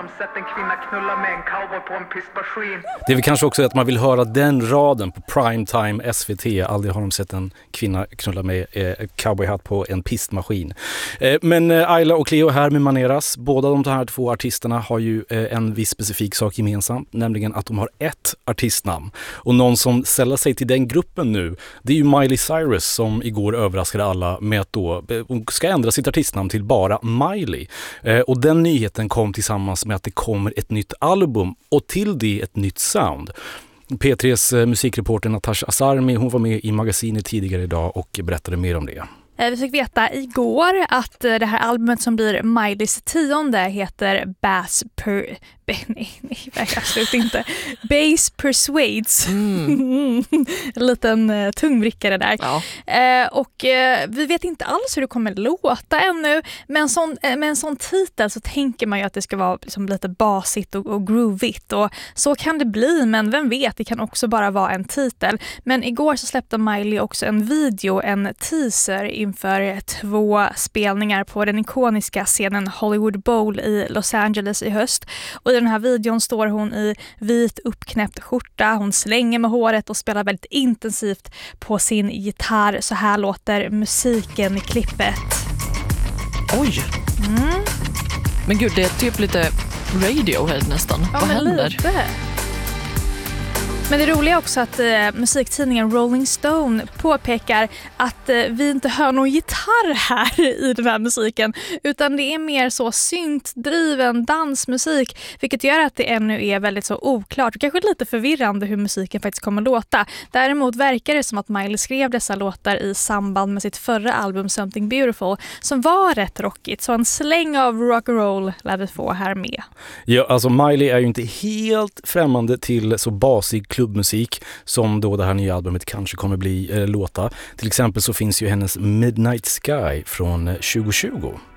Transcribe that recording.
de sett en kvinna knulla med en cowboy på en pistmaskin. Det är väl kanske också att man vill höra den raden på primetime SVT. Aldrig har de sett en kvinna knulla med cowboyhatt på en pistmaskin. Men Ayla och Cleo här med Maneras. Båda de här två artisterna har ju en viss specifik sak gemensamt, nämligen att de har ett artistnamn. Och någon som säljer sig till den gruppen nu, det är ju Miley Cyrus som igår överraskade alla med att då hon ska ändra sitt artistnamn till bara Miley. Och den nyheten kom tillsammans med att det kommer ett nytt album och till det ett nytt sound. P3s musikreporter Natasha Asarmi, hon var med i magasinet tidigare idag och berättade mer om det. Vi fick veta igår att det här albumet som blir Mileys 10:e heter Bass Persuades. En liten tungvrickare där. Ja. Och vi vet inte alls hur det kommer låta ännu. Men med en sån titel så tänker man ju att det ska vara liksom lite basigt och groovigt. Och så kan det bli, men vem vet, det kan också bara vara en titel. Men igår så släppte Miley också en video, en teaser inför 2 spelningar på den ikoniska scenen Hollywood Bowl i Los Angeles i höst. Och i den här videon står hon i vit uppknäppt skjorta, hon slänger med håret och spelar väldigt intensivt på sin gitarr. Så här låter musiken i klippet. Oj! Men gud, det är typ lite Radiohead nästan. Ja, vad händer? Lite. Men det roliga är också att musiktidningen Rolling Stone påpekar att vi inte hör någon gitarr här i den här musiken, utan det är mer så syntdriven dansmusik, vilket gör att det ännu är väldigt så oklart och kanske lite förvirrande hur musiken faktiskt kommer låta. Däremot verkar det som att Miley skrev dessa låtar i samband med sitt förra album Something Beautiful som var rätt rockigt, så en släng av rock'n'roll lär vi få här med. Ja, alltså Miley är ju inte helt främmande till så basig klubbmusik som då det här nya albumet kanske kommer bli låta. Till exempel så finns ju hennes Midnight Sky från 2020.